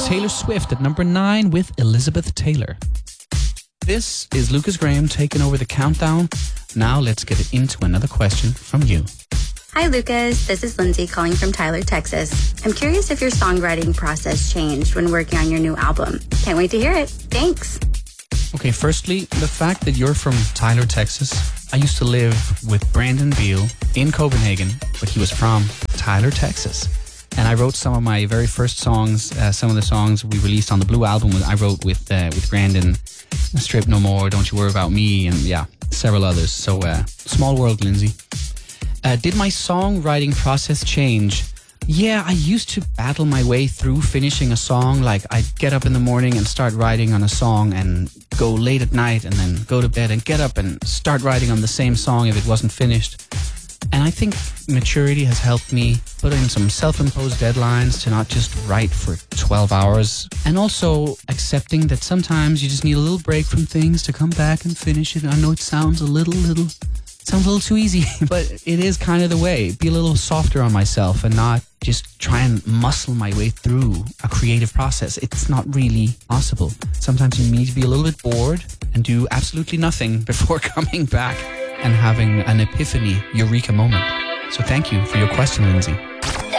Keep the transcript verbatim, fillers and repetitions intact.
was Taylor Swift at number nine with Elizabeth Taylor. This is Lucas Graham taking over the countdown. Now let's get into another question from you. Hi, Lucas. This is Lindsay calling from Tyler, Texas. I'm curious if your songwriting process changed when working on your new album. Can't wait to hear it. Thanks. Okay, firstly, the fact that you're from Tyler, Texas. I used to live with Brandon Beal in Copenhagen, but he was from Tyler, Texas. And I wrote some of my very first songs, uh, some of the songs we released on the Blue album I wrote with uh, with Brandon. Strip No More, Don't You Worry About Me, and yeah, several others. So, uh, small world, Lindsay. Uh, did my songwriting process change? Yeah, I used to battle my way through finishing a song. Like, I'd get up in the morning and start writing on a song and go late at night and then go to bed and get up and start writing on the same song if it wasn't finished. And I think maturity has helped me put in some self-imposed deadlines to not just write for twelve hours. And also accepting that sometimes you just need a little break from things to come back and finish it. I know it sounds a little, little, sounds a little too easy, but it is kind of the way. Be a little softer on myself and not just try and muscle my way through a creative process. It's not really possible. Sometimes you need to be a little bit bored and do absolutely nothing before coming back and having an epiphany, eureka moment. So thank you for your question, Lindsay.